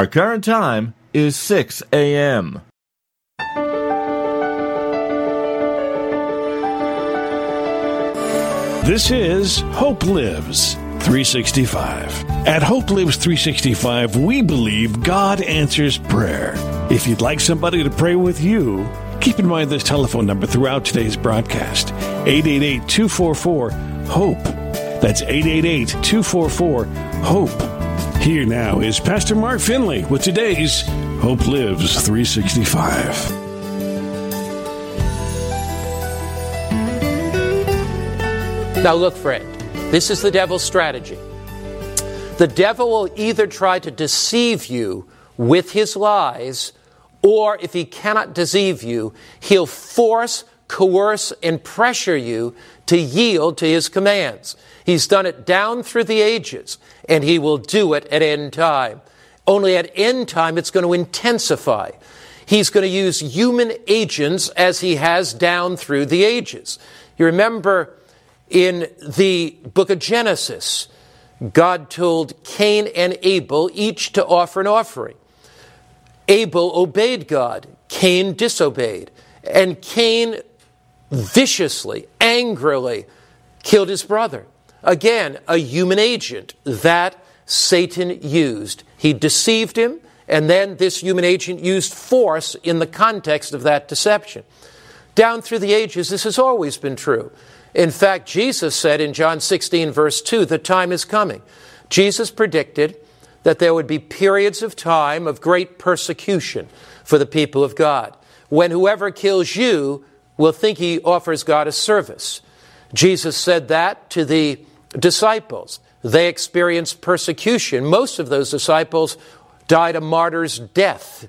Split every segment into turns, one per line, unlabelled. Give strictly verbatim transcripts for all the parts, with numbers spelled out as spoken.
Our current time is six a.m.
This is Hope Lives three sixty-five. At Hope Lives three sixty-five, we believe God answers prayer. If you'd like somebody to pray with you, keep in mind this telephone number throughout today's broadcast, eight eight eight, two four four, HOPE. That's eight eight eight, two four four, HOPE. Here now is Pastor Mark Finley with today's Hope Lives three sixty-five.
Now look, friend, this is the devil's strategy. The devil will either try to deceive you with his lies, or if he cannot deceive you, he'll force, coerce, and pressure you to yield to his commands. He's done it down through the ages, and he will do it at end time. Only at end time, it's going to intensify. He's going to use human agents as he has down through the ages. You remember in the book of Genesis, God told Cain and Abel each to offer an offering. Abel obeyed God. Cain disobeyed. And Cain viciously, angrily killed his brother. Again, a human agent that Satan used. He deceived him, and then this human agent used force in the context of that deception. Down through the ages, this has always been true. In fact, Jesus said in John sixteen, verse two, the time is coming. Jesus predicted that there would be periods of time of great persecution for the people of God, when whoever kills you will think he offers God a service. Jesus said that to the disciples. They experienced persecution. Most of those disciples died a martyr's death.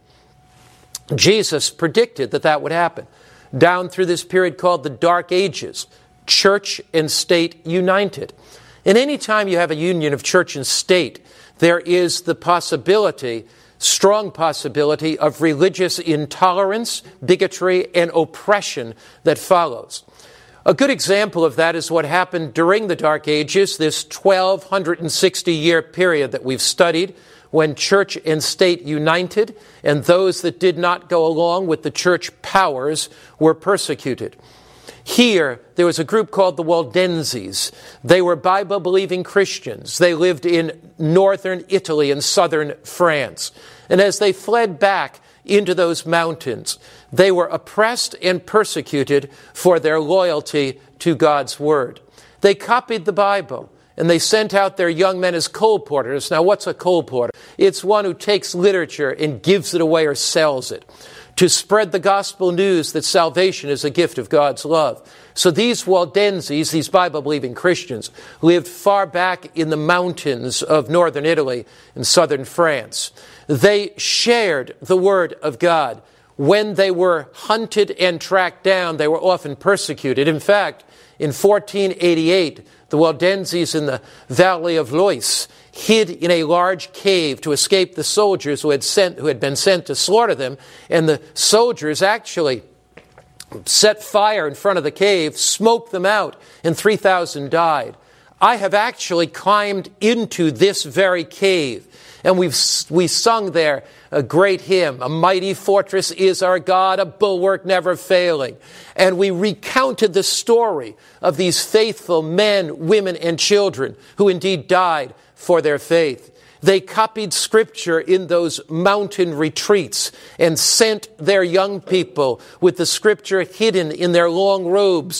Jesus predicted that that would happen. Down through this period called the Dark Ages, church and state united. And any time you have a union of church and state, there is the possibility, strong possibility, of religious intolerance, bigotry, and oppression that follows. A good example of that is what happened during the Dark Ages, this twelve sixty year period that we've studied, when church and state united, and those that did not go along with the church powers were persecuted. Here, there was a group called the Waldenses. They were Bible-believing Christians. They lived in northern Italy and southern France. And as they fled back into those mountains, they were oppressed and persecuted for their loyalty to God's Word. They copied the Bible, and they sent out their young men as colporteurs. Now, what's a colporteur? It's one who takes literature and gives it away or sells it, to spread the gospel news that salvation is a gift of God's love. So these Waldenses, these Bible-believing Christians, lived far back in the mountains of northern Italy and southern France. They shared the Word of God. When they were hunted and tracked down, they were often persecuted. In fact, in fourteen eighty-eight, the Waldenses in the Valley of Lois hid in a large cave to escape the soldiers who had sent, who had been sent to slaughter them. And the soldiers actually set fire in front of the cave, smoked them out, and three thousand died. I have actually climbed into this very cave, and we've we sung there a great hymn, "A mighty fortress is our God, a bulwark never failing." And we recounted the story of these faithful men, women, and children who indeed died for their faith. They copied Scripture in those mountain retreats and sent their young people with the Scripture hidden in their long robes